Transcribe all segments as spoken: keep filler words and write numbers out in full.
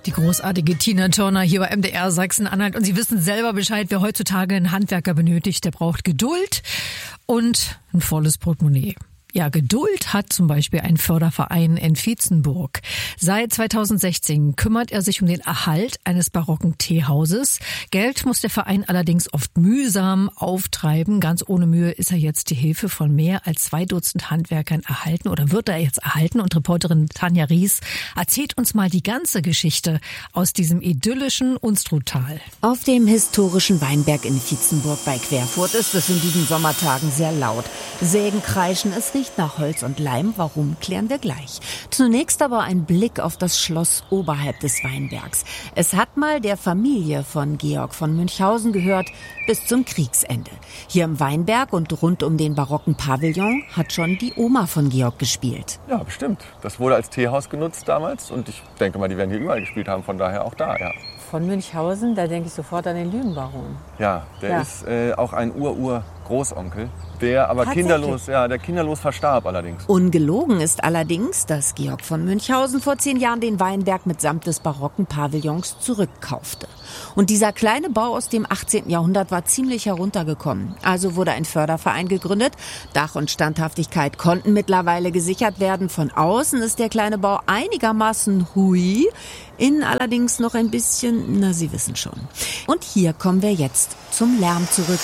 Die großartige Tina Turner hier bei M D R Sachsen-Anhalt. Und Sie wissen selber Bescheid, wer heutzutage einen Handwerker benötigt, der braucht Geduld und ein volles Portemonnaie. Ja, Geduld hat zum Beispiel ein Förderverein in Vietzenburg. Seit zweitausendsechzehn kümmert er sich um den Erhalt eines barocken Teehauses. Geld muss der Verein allerdings oft mühsam auftreiben. Ganz ohne Mühe ist er jetzt die Hilfe von mehr als zwei Dutzend Handwerkern erhalten oder wird er jetzt erhalten. Und Reporterin Tanja Ries erzählt uns mal die ganze Geschichte aus diesem idyllischen Unstruttal. Auf dem historischen Weinberg in Vietzenburg bei Querfurt ist es in diesen Sommertagen sehr laut. Sägen kreischen, es riecht nach Holz und Leim. Warum, klären wir gleich. Zunächst aber ein Blick auf das Schloss oberhalb des Weinbergs. Es hat mal der Familie von Georg von Münchhausen gehört, bis zum Kriegsende. Hier im Weinberg und rund um den barocken Pavillon hat schon die Oma von Georg gespielt. Ja, bestimmt. Das wurde als Teehaus genutzt damals und ich denke mal, die werden hier überall gespielt haben, von daher auch da, ja. Von Münchhausen, da denke ich sofort an den Lügenbaron. Ja, der Ja. ist äh, auch ein Ur-Ur-Großonkel, der aber kinderlos, ja, der kinderlos verstarb allerdings. Ungelogen ist allerdings, dass Georg von Münchhausen vor zehn Jahren den Weinberg mitsamt des barocken Pavillons zurückkaufte. Und dieser kleine Bau aus dem achtzehnten Jahrhundert war ziemlich heruntergekommen. Also wurde ein Förderverein gegründet. Dach und Standhaftigkeit konnten mittlerweile gesichert werden. Von außen ist der kleine Bau einigermaßen hui. Innen allerdings noch ein bisschen, na, Sie wissen schon. Und hier kommen wir jetzt zum Lärm zurück.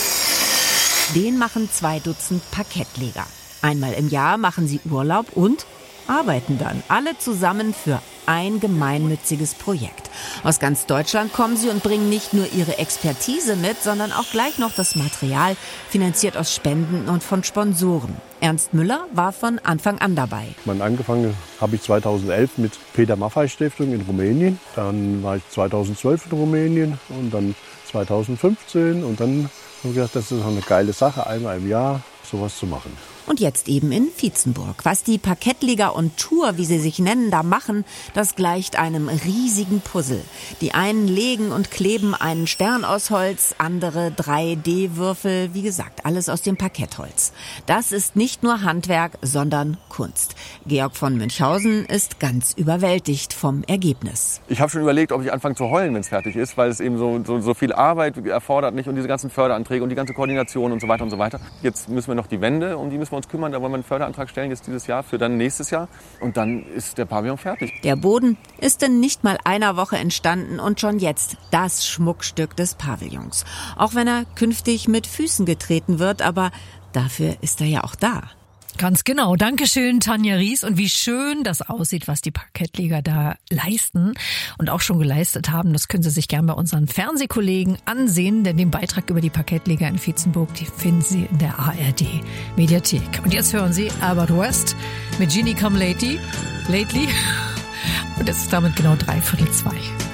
Den machen zwei Dutzend Parkettleger. Einmal im Jahr machen sie Urlaub und arbeiten dann alle zusammen für ein gemeinnütziges Projekt. Aus ganz Deutschland kommen sie und bringen nicht nur ihre Expertise mit, sondern auch gleich noch das Material, finanziert aus Spenden und von Sponsoren. Ernst Müller war von Anfang an dabei. Man angefangen habe ich zweitausendelf mit Peter Maffay Stiftung in Rumänien. Dann war ich zweitausendzwölf in Rumänien und dann zweitausendfünfzehn. Und dann habe ich gedacht, das ist eine geile Sache, einmal im Jahr sowas zu machen. Und jetzt eben in Vietzenburg. Was die Parkettleger und Tour, wie sie sich nennen, da machen, das gleicht einem riesigen Puzzle. Die einen legen und kleben einen Stern aus Holz, andere drei D Würfel, wie gesagt, alles aus dem Parkettholz. Das ist nicht nur Handwerk, sondern Kunst. Georg von Münchhausen ist ganz überwältigt vom Ergebnis. Ich habe schon überlegt, ob ich anfange zu heulen, wenn es fertig ist, weil es eben so, so, so viel Arbeit erfordert nicht und diese ganzen Förderanträge und die ganze Koordination und so weiter und so weiter. Jetzt müssen wir noch die Wände, um die müssen wir uns kümmern, da wollen wir einen Förderantrag stellen jetzt dieses Jahr für dann nächstes Jahr und dann ist der Pavillon fertig. Der Boden ist in nicht mal einer Woche entstanden und schon jetzt das Schmuckstück des Pavillons. Auch wenn er künftig mit Füßen getreten wird, aber dafür ist er ja auch da. Ganz genau. Dankeschön, Tanja Ries. Und wie schön das aussieht, was die Parkettleger da leisten und auch schon geleistet haben. Das können Sie sich gern bei unseren Fernsehkollegen ansehen, denn den Beitrag über die Parkettleger in Vietzenburg, die finden Sie in der A R D Mediathek. Und jetzt hören Sie Albert West mit Genie Come Lately. Lately. Und es ist damit genau dreiviertel zwei.